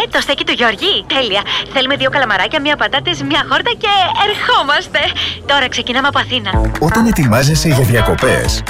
το στέκι του Γιώργη. Τέλεια. Θέλουμε 2 καλαμαράκια, 1 πατάτες, 1 χόρτα και ερχόμαστε. Τώρα ξεκινάμε από Αθήνα. Όταν ετοιμάζεσαι για διακοπές,